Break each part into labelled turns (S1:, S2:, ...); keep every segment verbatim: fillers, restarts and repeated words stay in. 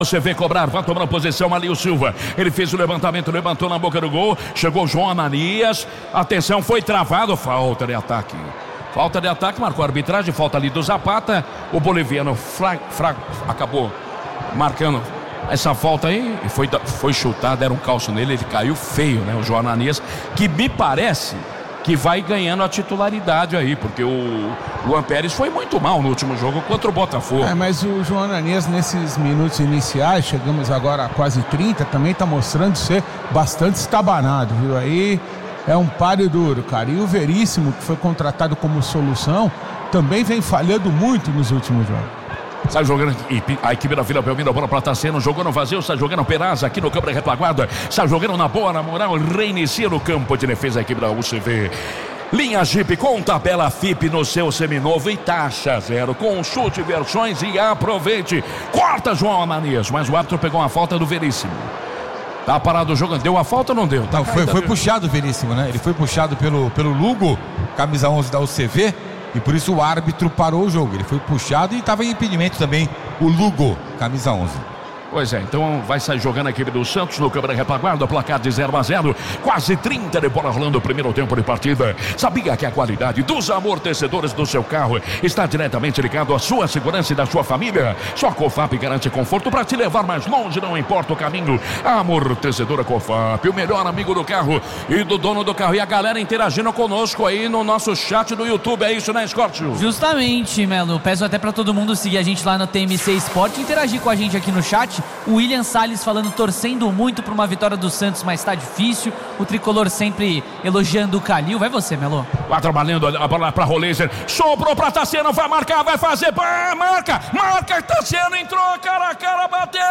S1: Você vê cobrar, vai tomando posição ali o Silva. Ele fez o levantamento, levantou na boca do gol. Chegou o João Ananias. Atenção, foi travado. Falta de ataque. Falta de ataque, marcou a arbitragem. Falta ali do Zapata. O boliviano fra, fra, acabou marcando essa falta aí. Foi, foi chutado, deram um calço nele. Ele caiu feio, né? O João Ananias, que me parece que vai ganhando a titularidade aí, porque o Luan Pérez foi muito mal no último jogo contra o Botafogo.
S2: É, mas o João Ananias, nesses minutos iniciais, chegamos agora a quase trinta, também está mostrando ser bastante estabanado, viu? Aí é um páreo duro, cara. E o Veríssimo, que foi contratado como solução, também vem falhando muito nos últimos jogos.
S1: Sai jogando a equipe da Vila Belmiro, a bola para Tassiano, jogou no vazio, sai jogando Peraz aqui no campo de retaguarda, sai jogando na boa, na moral, reinicia no campo de defesa a equipe da U C V. Linha Jeep com tabela F I P no seu seminovo e taxa zero. Consulte versões e aproveite. Corta João Ananias, mas o árbitro pegou uma falta do Veríssimo. Tá parado o jogo, deu a falta ou não deu? Tá
S3: não, foi, foi puxado o Veríssimo, né? Ele foi puxado pelo, pelo Lugo, camisa onze da U C V. E por isso o árbitro parou o jogo. Ele foi puxado e estava em impedimento também o Lugo, camisa onze.
S1: Pois é, então vai sair jogando a equipe do Santos no câmera retaguarda, placar de zero a zero, quase trinta de bola rolando o primeiro tempo de partida. Sabia que a qualidade dos amortecedores do seu carro está diretamente ligado à sua segurança e da sua família? Só a Cofap garante conforto para te levar mais longe, não importa o caminho. A amortecedora Cofap, o melhor amigo do carro e do dono do carro. E a galera interagindo conosco aí no nosso chat do YouTube, é isso, né, Scortio?
S4: Justamente, Melo, peço até para todo mundo seguir a gente lá no T M C Sport, interagir com a gente aqui no chat. O William Salles falando, torcendo muito por uma vitória do Santos, mas tá difícil. O tricolor sempre elogiando o Calil. Vai você, Melo.
S1: Vai trabalhando a bola pra Roleiser. Sobrou pra Tassiano, vai marcar, vai fazer. Bah, marca, marca. Tassiano entrou, cara a cara, bateu,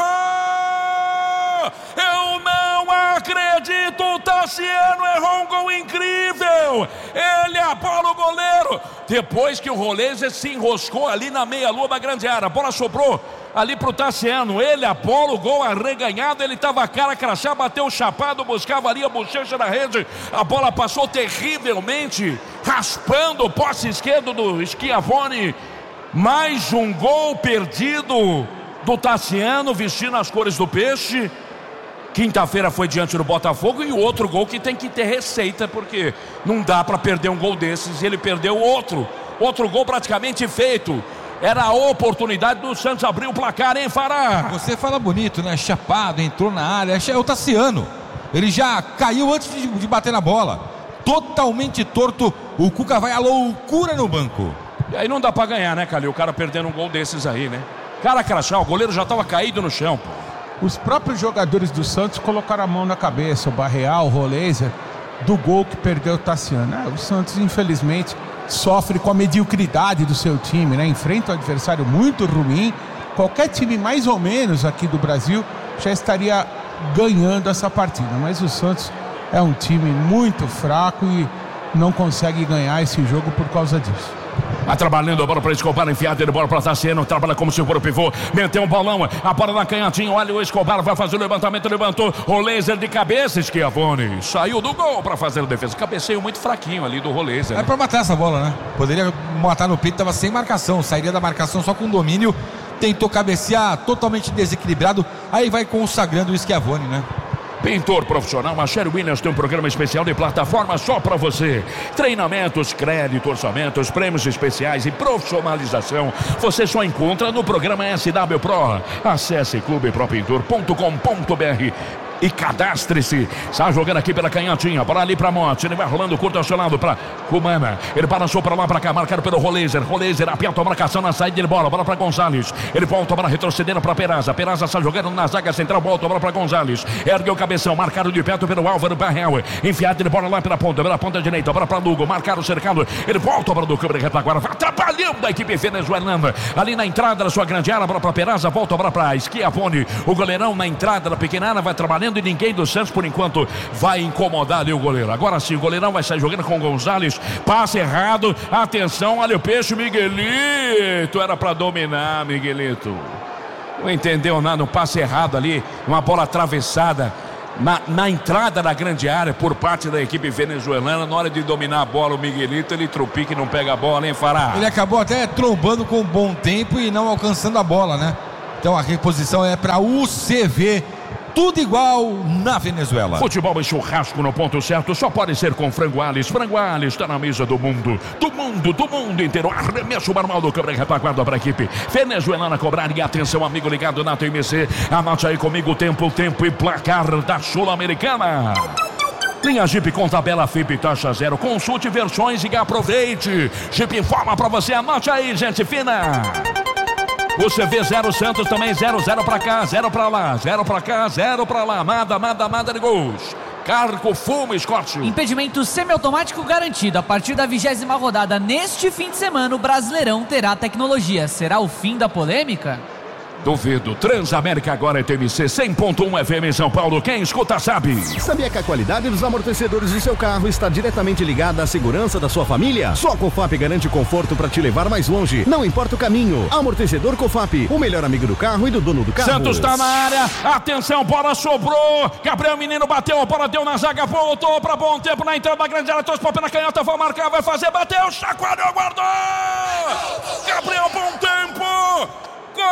S1: errou. Eu não acredito. Tassiano errou um gol incrível. Ele apola o goleiro. Depois que o Roleiser se enroscou ali na meia-lua da grande área. A bola sobrou ali pro Tassiano, ele apola o gol arreganhado, ele tava a cara crachá, bateu o chapado, buscava ali a bochecha da rede, a bola passou terrivelmente, raspando o poste esquerdo do Schiavone. Mais um gol perdido do Tassiano, vestindo as cores do peixe. Quinta-feira foi diante do Botafogo, e o outro gol que tem que ter receita, porque não dá para perder um gol desses, e ele perdeu outro, outro gol praticamente feito. Era a oportunidade do Santos abrir o placar, hein, Fará?
S3: Você fala bonito, né? Chapado, entrou na área. É o Tassiano. Ele já caiu antes de, de bater na bola. Totalmente torto. O Cuca vai à loucura no banco.
S1: E aí não dá pra ganhar, né, Calil? O cara perdendo um gol desses aí, né? Cara crachá, o goleiro já tava caído no chão, pô.
S2: Os próprios jogadores do Santos colocaram a mão na cabeça. O Barreal, o Roleiser, do gol que perdeu o Tassiano. É, o Santos, infelizmente, sofre com a mediocridade do seu time, né? Enfrenta um adversário muito ruim. Qualquer time mais ou menos aqui do Brasil já estaria ganhando essa partida, mas o Santos é um time muito fraco e não consegue ganhar esse jogo por causa disso.
S1: Vai trabalhando a bola para Escobar, enfiada de bola para Tassiano, trabalha como se for o pivô, meteu um bolão, a bola na canhotinha, olha o Escobar, vai fazer o levantamento, levantou, o laser de cabeça, Schiavone saiu do gol para fazer a defesa, cabeceio muito fraquinho ali do Roleiser,
S3: né? É para matar essa bola, né? Poderia matar no peito, tava sem marcação, sairia da marcação só com domínio, tentou cabecear totalmente desequilibrado, aí vai consagrando o Schiavone, né?
S1: Pintor profissional, a Sherry Williams tem um programa especial de plataforma só para você. Treinamentos, crédito, orçamentos, prêmios especiais e profissionalização. Você só encontra no programa S W Pro. Acesse clube pro pintor ponto com ponto br e cadastre-se. Está jogando aqui pela canhotinha, bola ali pra Motti, ele vai rolando curto ao seu lado pra Cumana, ele balançou pra lá, pra cá, marcado pelo Roleiser, Roleiser aperta a marcação na saída de bola, bola pra Gonzalez, ele volta a bola retrocedendo pra Peraza, Peraza está jogando na zaga central, volta a bola pra Gonzalez, ergueu o cabeção, marcado de perto pelo Álvaro Barreal, enfiado de bola lá pela ponta, pela ponta direita, bola pra Lugo, marcado o cercado, ele volta a bola do câmera retaguarda, vai atrapalhando a equipe venezuelana, ali na entrada da sua grande área, bola pra Peraza, volta a bola pra Schiavone, o goleirão na entrada da pequena área, vai trabalhando e ninguém do Santos por enquanto vai incomodar ali o goleiro. Agora sim, o goleirão vai sair jogando com o Gonzalez, passe errado, atenção, olha o peixe, Miguelito, era para dominar, Miguelito, não entendeu nada, um passe errado ali, uma bola atravessada na, na entrada da grande área por parte da equipe venezuelana. Na hora de dominar a bola, o Miguelito, ele tropica e não pega a bola, hein, Fará?
S3: Ele acabou até trombando com um bom tempo e não alcançando a bola, né? Então a reposição é para o C V. Tudo igual na Venezuela.
S1: Futebol e churrasco no ponto certo só pode ser com Frango Alves. Frango Alves está na mesa do mundo, do mundo, do mundo inteiro. Arremesso normal do câmera retaguarda para a equipe venezuelana cobrar. E atenção, amigo ligado na T M C. Anote aí comigo o tempo, o tempo e placar da Sul-Americana. Linha Jeep com tabela F I P taxa zero. Consulte versões e aproveite. Jeep informa para você. Anote aí, gente fina. Você vê zero Santos também, zero, zero pra cá, zero pra lá, zero pra cá, zero pra lá, nada, nada, nada de gols. Carco, fumo, Scott.
S4: Impedimento semiautomático garantido. A partir da vigésima rodada, neste fim de semana, o Brasileirão terá tecnologia. Será o fim da polêmica?
S1: Duvido. Transamérica agora é T M C cem ponto um F M em São Paulo. Quem escuta sabe.
S5: Sabia que a qualidade dos amortecedores do seu carro está diretamente ligada à segurança da sua família? Só a Cofap garante conforto para te levar mais longe. Não importa o caminho. Amortecedor Cofap, o melhor amigo do carro e do dono do carro.
S1: Santos está na área. Atenção, bola sobrou. Gabriel Menino bateu, a bola deu na zaga, voltou para bom tempo na entrada da grande área. Trouxe para pé na canhota, vai marcar, vai fazer, bateu, chacoalhou, guardou.